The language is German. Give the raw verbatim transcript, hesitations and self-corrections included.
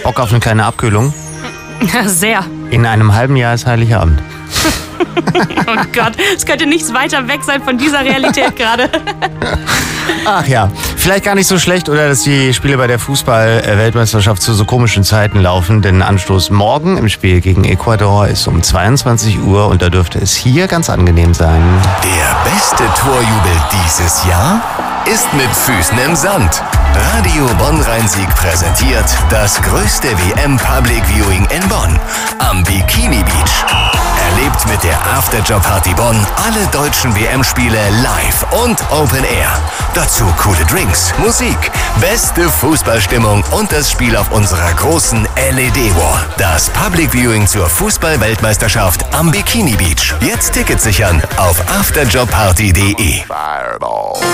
Bock auf eine kleine Abkühlung? Sehr. In einem halben Jahr ist Heiligabend. Oh Gott, es könnte nichts weiter weg sein von dieser Realität gerade. Ach ja, vielleicht gar nicht so schlecht, oder dass die Spiele bei der Fußball-Weltmeisterschaft zu so komischen Zeiten laufen, denn Anstoß morgen im Spiel gegen Ecuador ist um zweiundzwanzig Uhr und da dürfte es hier ganz angenehm sein. Der beste Torjubel dieses Jahr ist mit Füßen im Sand. Radio Bonn-Rhein-Sieg präsentiert das größte W M-Public Viewing in Bonn am Bikini Beach. Erlebt mit der Afterjob-Party Bonn alle deutschen W M-Spiele live und Open Air. Dazu coole Drinks, Musik, beste Fußballstimmung und das Spiel auf unserer großen L E D-Wall. Das Public Viewing zur Fußball-Weltmeisterschaft am Bikini Beach. Jetzt Tickets sichern auf afterjobparty punkt de.